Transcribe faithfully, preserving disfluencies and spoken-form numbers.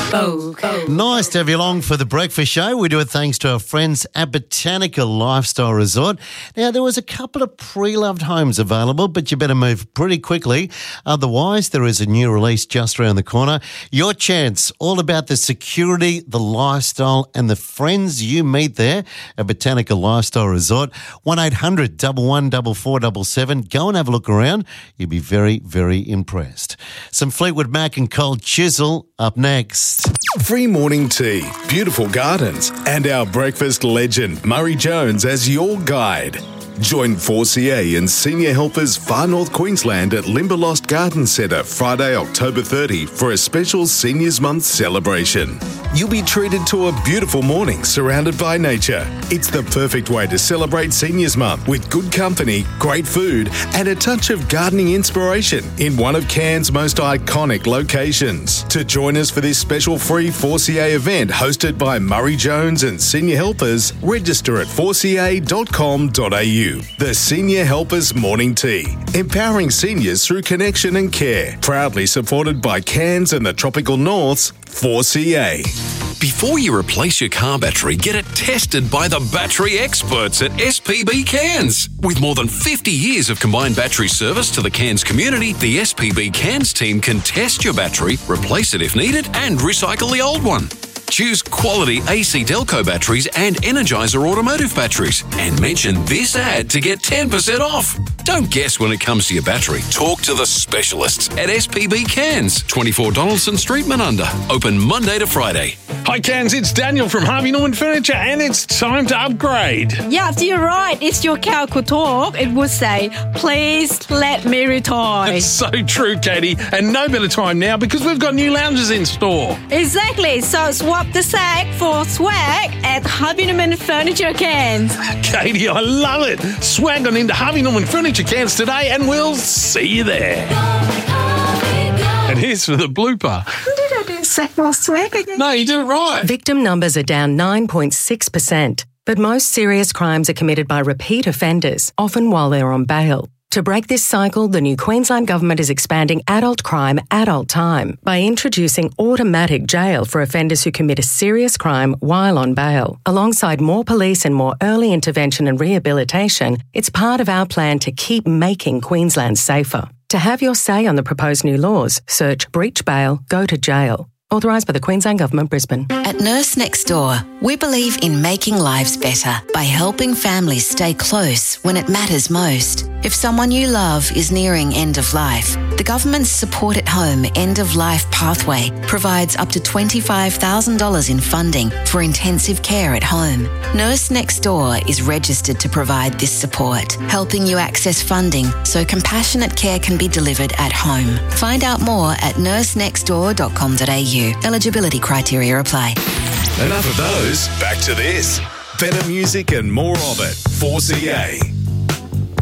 Go, go. Nice to have you along for the breakfast show. We do it thanks to our friends at Botanica Lifestyle Resort. Now, there was a couple of pre-loved homes available, but you better move pretty quickly. Otherwise, there is a new release just around the corner. Your chance, all about the security, the lifestyle, and the friends you meet there at Botanica Lifestyle Resort. one eight hundred, one one four four seven seven. Go and have a look around. You'll be very, very impressed. Some Fleetwood Mac and Cold Chisel up next. Free morning tea, beautiful gardens, and our breakfast legend, Murray Jones, as your guide. Join four C A and Senior Helpers Far North Queensland at Limberlost Garden Centre Friday, October thirtieth for a special Seniors Month celebration. You'll be treated to a beautiful morning surrounded by nature. It's the perfect way to celebrate Seniors Month with good company, great food, and a touch of gardening inspiration in one of Cairns' most iconic locations. To join us for this special free four C A event hosted by Murray Jones and Senior Helpers, register at four c a dot com dot a u. The Senior Helpers Morning Tea, empowering seniors through connection and care. Proudly supported by Cairns and the Tropical North's four C A. Before you replace your car battery, get it tested by the battery experts at S P B Cairns. With more than fifty years of combined battery service to the Cairns community, the S P B Cairns team can test your battery, replace it if needed, and recycle the old one. Choose quality A C Delco batteries and Energizer automotive batteries. And mention this ad to get ten percent off. Don't guess when it comes to your battery. Talk to the specialists at S P B Cairns, twenty-four Donaldson Street, Manunda. Open Monday to Friday. Hi Cairns, it's Daniel from Harvey Norman Furniture and it's time to upgrade. Yes, you're right. It's your cow could talk. It would say, please let me retire. It's so true, Katie. And no better time now because we've got new lounges in store. Exactly. So swap the sack for swag at Harvey Norman Furniture Cairns. Katie, I love it. Swag on into Harvey Norman Furniture Cairns today and we'll see you there. And here's for the blooper. Did I do sack more swag again? No, you did it right. Victim numbers are down nine point six percent, but most serious crimes are committed by repeat offenders, often while they're on bail. To break this cycle, the new Queensland Government is expanding adult crime, adult time by introducing automatic jail for offenders who commit a serious crime while on bail. Alongside more police and more early intervention and rehabilitation, it's part of our plan to keep making Queensland safer. To have your say on the proposed new laws, search Breach Bail, Go to Jail. Authorised by the Queensland Government, Brisbane. At Nurse Next Door, we believe in making lives better by helping families stay close when it matters most. If someone you love is nearing end of life, the government's Support at Home End of Life Pathway provides up to twenty-five thousand dollars in funding for intensive care at home. Nurse Next Door is registered to provide this support, helping you access funding so compassionate care can be delivered at home. Find out more at nurse next door dot com dot a u. Eligibility criteria apply. Enough of those. Back to this. Better music and more of it. four C A.